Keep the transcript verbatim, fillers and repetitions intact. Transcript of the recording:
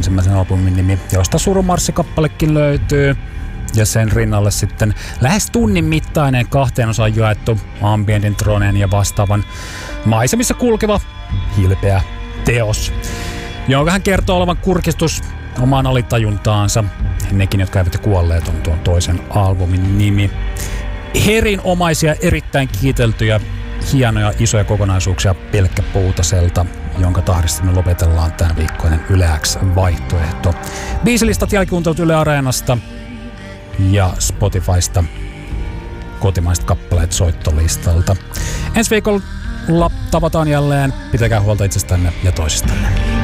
ensimmäisen albumin nimi, josta Surumarssikappalekin löytyy. Ja sen rinnalle sitten lähes tunnin mittainen kahteen osaan jaettu ambientin, droneen ja vastaavan maisemissa kulkeva hilpeä teos, jonka hän kertoo olevan kurkistus omaan alitajuntaansa. Nekin, jotka eivät kuolleet, on tuon toisen albumin nimi. Herinomaisia, erittäin kiiteltyjä, hienoja, isoja kokonaisuuksia Pelkkäpuutaselta, jonka tahdista me lopetellaan tämän viikkoinen Yle X-vaihtoehto. Biisilistat jälkikuuntelut Yle Areenasta ja Spotifysta, kotimaiset kappaleet soittolistalta. Ensi viikolla tavataan jälleen. Pitäkää huolta itsestänne ja toisistanne.